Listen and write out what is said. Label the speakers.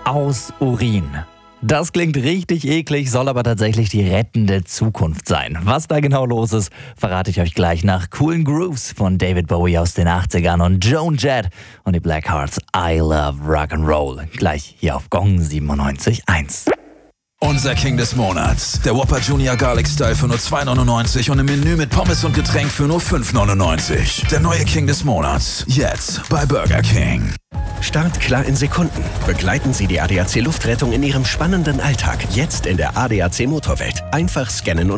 Speaker 1: aus Urin. Das klingt richtig eklig, soll aber tatsächlich die rettende Zukunft sein. Was da genau los ist, verrate ich euch gleich nach coolen Grooves von David Bowie aus den 80ern und Joan Jett und die Blackhearts I Love Rock'n'Roll. Gleich hier auf Gong 97.1.
Speaker 2: Unser King des Monats. Der Whopper Junior Garlic Style für nur $2,99 und im Menü mit Pommes und Getränk für nur $5,99. Der neue King des Monats. Jetzt bei Burger King.
Speaker 3: Start klar in Sekunden. Begleiten Sie die ADAC Luftrettung in Ihrem spannenden Alltag. Jetzt in der ADAC Motorwelt. Einfach scannen und